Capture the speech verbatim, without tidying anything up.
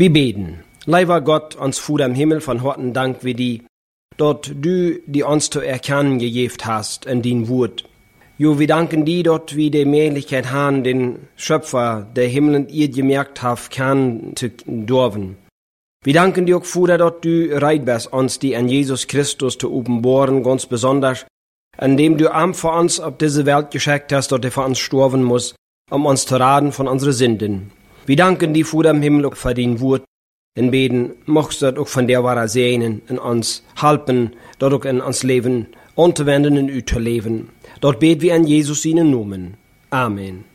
Wir beten. Lieber Gott, uns Vater im Himmel, von Horten Dank wie die, dort du die uns zu erkennen gegeben hast in dein Wort. Jo, wir danken dir, dort wie die Möglichkeit haben, den Schöpfer der Himmel und ihr gemerkt habt, kennen zu dürfen. Wir danken dir auch, Vater, dort du reit bist, uns die an Jesus Christus zu offenbaren, ganz besonders, indem du am für uns auf diese Welt geschickt hast, dort er für uns sterben muss, um uns zu raten von unseren Sünden. Wir danken dir, Vater im Himmel, auch für dein Wort. In beten, mochtest du auch von der Wahre sehnen, in uns helfen, dort auch in uns Leben, anzuwenden und zu leben. Dort beten wir an Jesus seinen Namen. Amen.